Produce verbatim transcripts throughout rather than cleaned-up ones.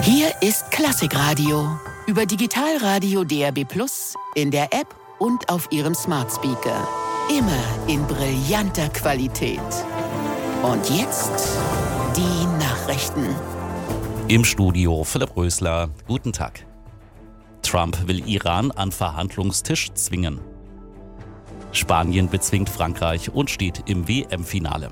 Hier ist Klassikradio. Über Digitalradio D A B plus, in der App und auf Ihrem Smart Speaker. Immer in brillanter Qualität. Und jetzt die Nachrichten. Im Studio Philipp Rösler. Guten Tag. Trump will Iran an Verhandlungstisch zwingen. Spanien bezwingt Frankreich und steht im W M-Finale.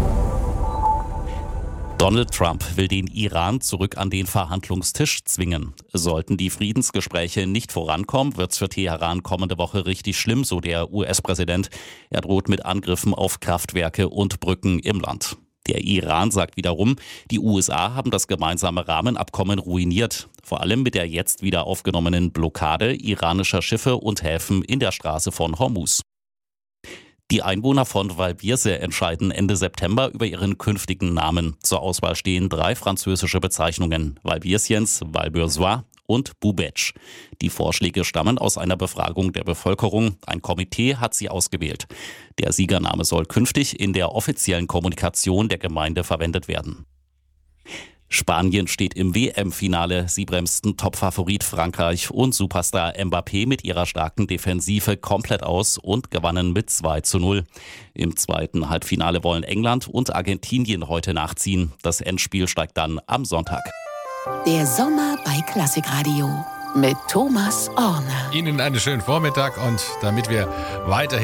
Donald Trump will den Iran zurück an den Verhandlungstisch zwingen. Sollten die Friedensgespräche nicht vorankommen, wird's für Teheran kommende Woche richtig schlimm, so der U S-Präsident. Er droht mit Angriffen auf Kraftwerke und Brücken im Land. Der Iran sagt wiederum, die U S A haben das gemeinsame Rahmenabkommen ruiniert. Vor allem mit der jetzt wieder aufgenommenen Blockade iranischer Schiffe und Häfen in der Straße von Hormuz. Die Einwohner von Valbirse entscheiden Ende September über ihren künftigen Namen. Zur Auswahl stehen drei französische Bezeichnungen: Valbirsiens, Valbursois und Boubetsch. Die Vorschläge stammen aus einer Befragung der Bevölkerung. Ein Komitee hat sie ausgewählt. Der Siegername soll künftig in der offiziellen Kommunikation der Gemeinde verwendet werden. Spanien steht im W M-Finale. Sie bremsten Topfavorit Frankreich und Superstar Mbappé mit ihrer starken Defensive komplett aus und gewannen mit zwei zu null. Im zweiten Halbfinale wollen England und Argentinien heute nachziehen. Das Endspiel steigt dann am Sonntag. Der Sommer bei Klassikradio mit Thomas Orner. Ihnen einen schönen Vormittag, und damit wir weiterhin